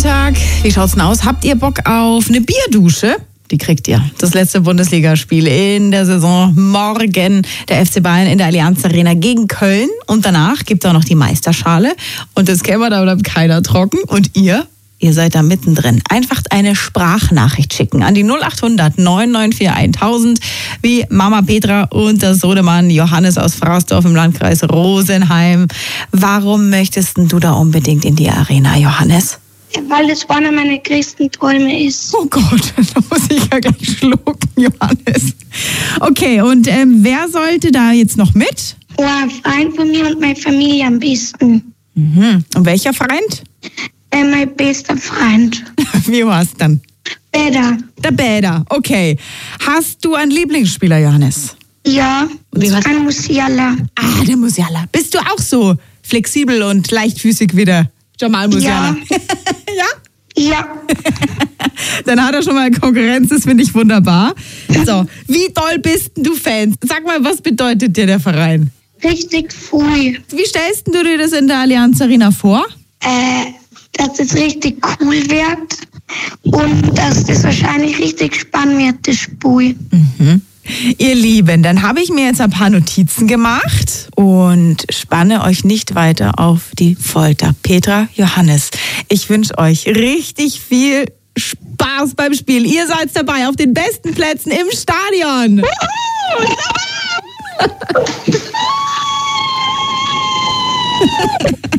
Nachmittag. Wie schaut's denn aus? Habt ihr Bock auf eine Bierdusche? Die kriegt ihr. Das letzte Bundesligaspiel in der Saison. Morgen der FC Bayern in der Allianz Arena gegen Köln. Und danach gibt es auch noch die Meisterschale. Und das kennen wir, da bleibt keiner trocken. Und ihr seid da mittendrin. Einfach eine Sprachnachricht schicken an die 0800 994 1000, wie Mama Petra und der Sohnemann Johannes aus Frausdorf im Landkreis Rosenheim. Warum möchtest du da unbedingt in die Arena, Johannes? Weil es einer meiner größten Träume ist. Oh Gott, da muss ich ja gleich schlucken, Johannes. Okay, und wer sollte da jetzt noch mit? Oh, ein Freund von mir und meine Familie am besten. Mhm. Und welcher Freund? Mein bester Freund. Wie war's dann? Bäder. Der Bäder, okay. Hast du einen Lieblingsspieler, Johannes? Ja, ein Musiala. Ah, der Musiala. Bist du auch so flexibel und leichtfüßig wie der Jamal Musiala? Ja. Ja? Ja. Dann hat er schon mal Konkurrenz, das finde ich wunderbar. So, wie doll bist du Fan? Sag mal, was bedeutet dir der Verein? Richtig früh. Wie stellst du dir das in der Allianz Arena vor? Dass es richtig cool wird und dass das wahrscheinlich richtig spannend wird, das Spiel. Mhm. Ihr Lieben, dann habe ich mir jetzt ein paar Notizen gemacht und spanne euch nicht weiter auf die Folter. Petra, Johannes, ich wünsche euch richtig viel Spaß beim Spiel. Ihr seid dabei auf den besten Plätzen im Stadion.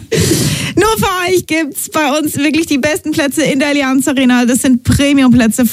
Nur für euch gibt's bei uns wirklich die besten Plätze in der Allianz Arena. Das sind Premiumplätze